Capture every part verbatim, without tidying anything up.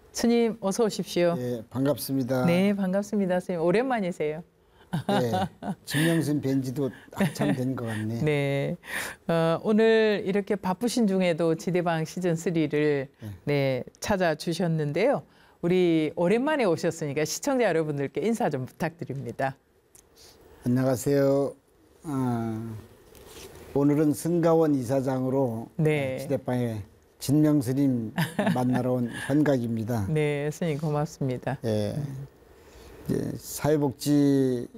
스님 어서 오십시오. 예, 반갑습니다. 네, 반갑습니다. 스님 오랜만이세요. 예, 진명선 뵌 지도 한참 된 것 같네. 네, 어, 오늘 이렇게 바쁘신 중에도 지대방 시즌 쓰리를 네. 네, 찾아주셨는데요. 우리 오랜만에 오셨으니까 시청자 여러분들께 인사 좀 부탁드립니다. 안녕하세요. 아, 오늘은 승가원 이사장으로 네. 지대방에 진명스님 만나러 온 현각입니다. 네, 스님 고맙습니다. 예, 이제 사회복지가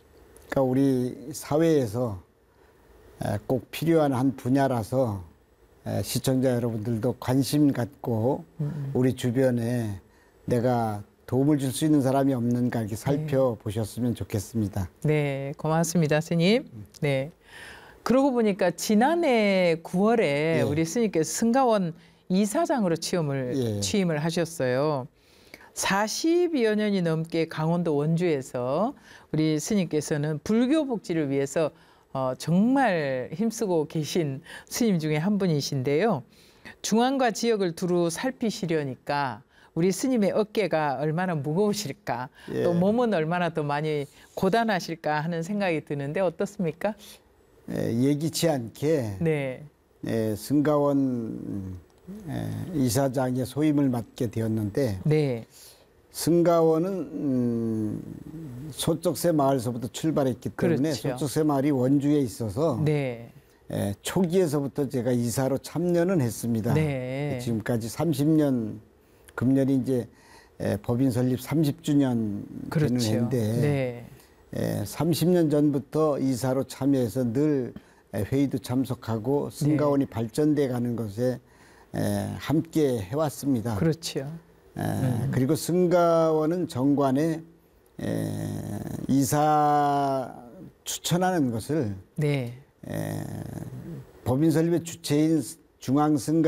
우리 사회에서 에, 꼭 필요한 한 분야라서 에, 시청자 여러분들도 관심 갖고 음. 우리 주변에 내가 도움을 줄 수 있는 사람이 없는가 이렇게 살펴보셨으면 좋겠습니다. 네, 고맙습니다, 스님. 네. 그러고 보니까 지난해 구월에 예. 우리 스님께서 승가원 이사장으로 취임을, 예. 취임을 하셨어요. 사십여 년이 넘게 강원도 원주에서 우리 스님께서는 불교 복지를 위해서 어, 정말 힘쓰고 계신 스님 중에 한 분이신데요. 중앙과 지역을 두루 살피시려니까 우리 스님의 어깨가 얼마나 무거우실까, 예. 또 몸은 얼마나 더 많이 고단하실까 하는 생각이 드는데 어떻습니까? 에, 예기치 않게 네, 에, 승가원 에, 이사장의 소임을 맡게 되었는데 네, 승가원은 음, 소쩍새 마을서부터 출발했기 때문에 그렇죠. 소쩍새 마을이 원주에 있어서 네, 에, 초기에서부터 제가 이사로 참여는 했습니다. 네. 지금까지 삼십 년, 금년이 이제 에, 법인 설립 삼십 주년 되는 그렇죠. 해인데 네, 에, 삼십 년 전부터 이사로 참여해서 늘 에, 회의도 참석하고 승가원이 발전돼 가는 것에 에, 함께 해왔습니다. 그렇죠. 에, 그리고 승가원은 정관에 에, 이사 추천하는 것을 네. 에, 법인 설립의 주체인 중앙승가